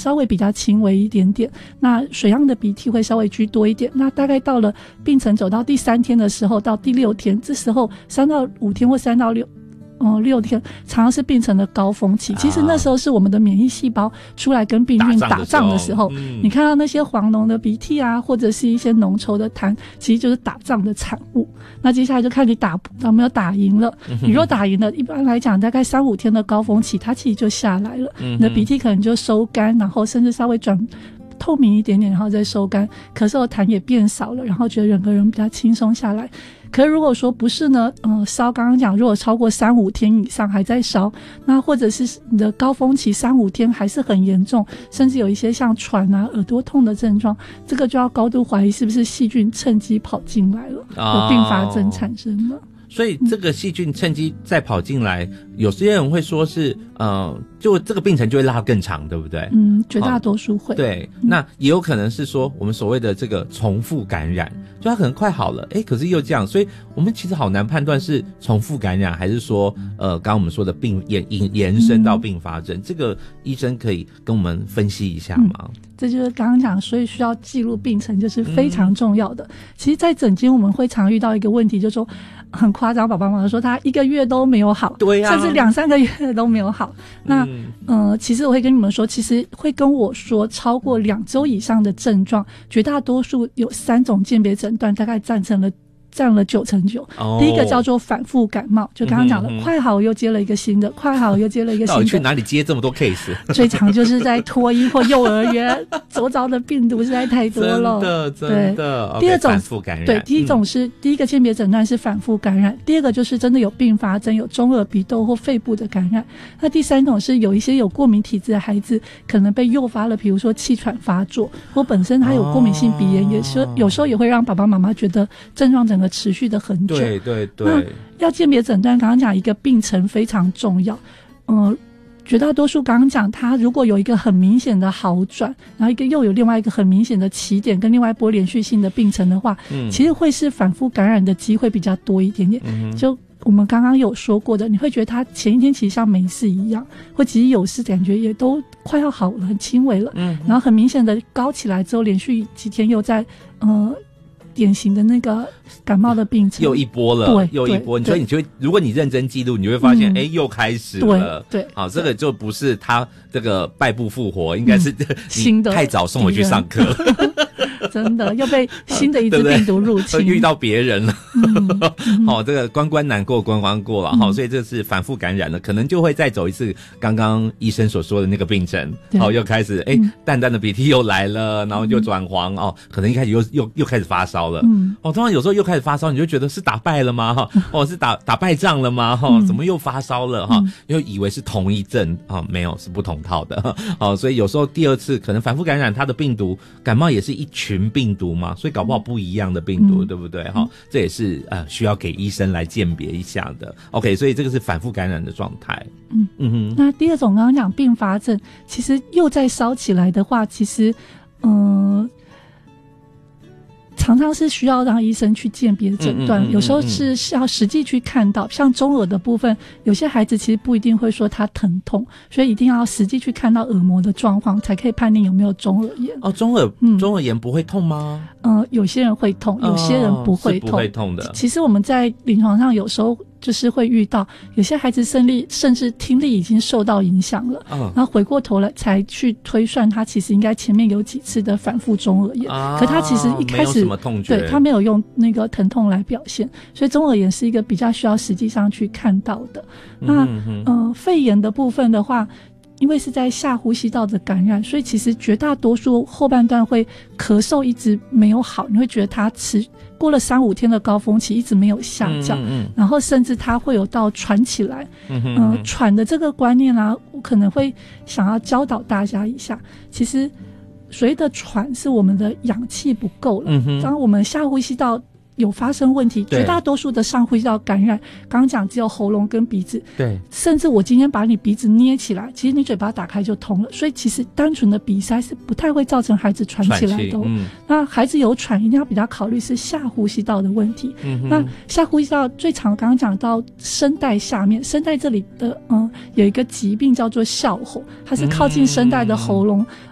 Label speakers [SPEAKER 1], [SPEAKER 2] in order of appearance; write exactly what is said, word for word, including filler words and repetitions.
[SPEAKER 1] 稍微比较轻微一点点，那水样的鼻涕会稍微居多一点。那大概到了病程走到第三天的时候，到第六天，这时候三到五天或三到六。嗯，六天常常是病程的高峰期。其实那时候是我们的免疫细胞出来跟病菌打仗的时候，嗯、你看到那些黄脓的鼻涕啊，或者是一些浓稠的痰，其实就是打仗的产物。那接下来就看你打有没有打赢了。你若打赢了，一般来讲大概三五天的高峰期，它其实就下来了。你的鼻涕可能就收干，然后甚至稍微转透明一点点，然后再收干，咳嗽的痰也变少了，然后觉得整个人比较轻松下来。可是如果说不是呢，呃，烧刚刚讲，如果超过三五天以上还在烧，那或者是你的高峰期三五天还是很严重，甚至有一些像喘啊、耳朵痛的症状，这个就要高度怀疑是不是细菌趁机跑进来了，有并发症产生了。
[SPEAKER 2] 所以这个细菌趁机再跑进来，有些人会说是呃，就这个病程就会拉更长，对不对？
[SPEAKER 1] 嗯，绝大多数会。
[SPEAKER 2] 对，那也有可能是说我们所谓的这个重复感染，就它可能快好了，诶，可是又这样，所以我们其实好难判断是重复感染还是说呃，刚刚我们说的病延延伸到并发症，嗯、这个医生可以跟我们分析一下吗？嗯，
[SPEAKER 1] 这就是刚刚讲，所以需要记录病程就是非常重要的。嗯、其实在诊间我们会常遇到一个问题，就是说很夸张，爸爸妈妈说他一个月都没有好，
[SPEAKER 2] 对呀、啊，
[SPEAKER 1] 甚至两三个月都没有好。那嗯、呃，其实我会跟你们说，其实会跟我说超过两周以上的症状，绝大多数有三种鉴别诊断，大概占成了。占了九成九。第一个叫做反复感冒，就刚刚讲的，嗯、快好又接了一个新的，快好又接了一个新的。
[SPEAKER 2] 到底去哪里接这么多 case？
[SPEAKER 1] 最常就是在托婴或幼儿园，周遭的病毒实在太多了。
[SPEAKER 2] 真的，真的。
[SPEAKER 1] 第二种、
[SPEAKER 2] okay, 反复感染，
[SPEAKER 1] 对，第一种是、嗯、第一个鉴别诊断是反复感染，第二个就是真的有并发症，有中耳鼻窦或肺部的感染。那第三种是有一些有过敏体质的孩子，可能被诱发了，比如说气喘发作，或本身他有过敏性鼻炎，哦、也是有时候也会让爸爸妈妈觉得症状整个持续的很久。
[SPEAKER 2] 对对对。
[SPEAKER 1] 要鉴别诊断，刚刚讲一个病程非常重要，呃，绝大多数刚刚讲，它如果有一个很明显的好转，然后一个又有另外一个很明显的起点，跟另外一波连续性的病程的话，嗯，其实会是反复感染的机会比较多一点点。嗯，就我们刚刚有说过的，你会觉得他前一天其实像没事一样，或其实有事感觉也都快要好了，很轻微了，嗯，然后很明显的高起来之后，连续几天又在呃。典型的那个感冒的病程
[SPEAKER 2] 又一波了，对，又一波。所以你就会，如果你认真记录，你会发现，哎、嗯，又开始了。
[SPEAKER 1] 对，对，
[SPEAKER 2] 好，这个就不是他这个败部复活，应该是、嗯、
[SPEAKER 1] 新的
[SPEAKER 2] 太早送回去上课。
[SPEAKER 1] 真的又被新的一只病毒入侵，
[SPEAKER 2] 对对遇到别人了。
[SPEAKER 1] 嗯嗯、
[SPEAKER 2] 好，这个关关难过关关过了哈、嗯，所以这是反复感染了，可能就会再走一次刚刚医生所说的那个病程。好，又开始哎、嗯，淡淡的鼻涕又来了，然后又转黄、嗯、哦，可能一开始又又又开始发烧了。嗯，哦，通常有时候又开始发烧，你就觉得是打败了吗？哈，哦，是打打败仗了吗？哈、嗯，怎么又发烧了？哈、嗯，又以为是同一症啊、哦，没有，是不同套的。哦，所以有时候第二次可能反复感染，它的病毒感冒也是一群病毒嘛，所以搞不好不一样的病毒，嗯、对不对？哈、嗯，这也是呃需要给医生来鉴别一下的。OK， 所以这个是反复感染的状态。
[SPEAKER 1] 嗯嗯哼。那第二种刚刚讲并发症，其实又再烧起来的话，其实嗯。呃常常是需要让医生去鉴别诊断、嗯嗯嗯嗯、有时候是要实际去看到，像中耳的部分，有些孩子其实不一定会说他疼痛，所以一定要实际去看到耳膜的状况，才可以判定有没有中耳炎。
[SPEAKER 2] 哦，中耳、嗯、中耳炎不会痛吗？
[SPEAKER 1] 呃，有些人会痛，有些人不会痛，哦、是不会痛的。其实我们在临床上有时候就是会遇到有些孩子声力甚至听力已经受到影响了、嗯、然后回过头来才去推算他其实应该前面有几次的反复中耳炎、啊、可他其实一开始
[SPEAKER 2] 没有什么痛觉，
[SPEAKER 1] 对，他没有用那个疼痛来表现，所以中耳炎是一个比较需要实际上去看到的。那嗯、呃、肺炎的部分的话，因为是在下呼吸道的感染，所以其实绝大多数后半段会咳嗽一直没有好，你会觉得他持过了三五天的高峰期一直没有下降，嗯嗯，然后甚至他会有到喘起来，嗯哼嗯、呃，喘的这个观念啊，我可能会想要教导大家一下。其实所谓的喘是我们的氧气不够了，嗯哼，当我们下呼吸道有发生问题，绝大多数的上呼吸道感染，刚刚讲只有喉咙跟鼻子，对，甚至我今天把你鼻子捏起来，其实你嘴巴打开就通了，所以其实单纯的鼻塞是不太会造成孩子喘起来的、哦嗯、那孩子有喘一定要比较考虑是下呼吸道的问题、嗯、那下呼吸道最常刚刚讲到声带下面，声带这里的嗯有一个疾病叫做哮吼，它是靠近声带的喉咙、